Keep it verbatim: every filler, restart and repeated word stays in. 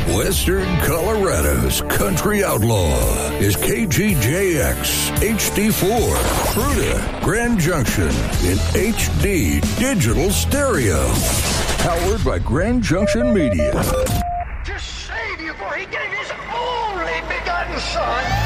Western Colorado's country outlaw is K G J X H D four, Fruita, Grand Junction in H D digital stereo. Powered by Grand Junction Media. To save you, for he gave his only begotten son,